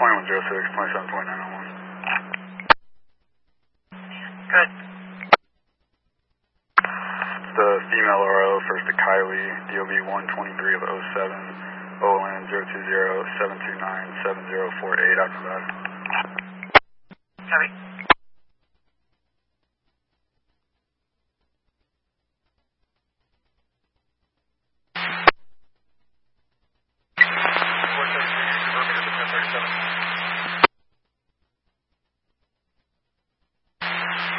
2106, 27.901. Good. It's the female RO, first to Kylie, DOB 123 of 07, OLN 020-729-7048, after that.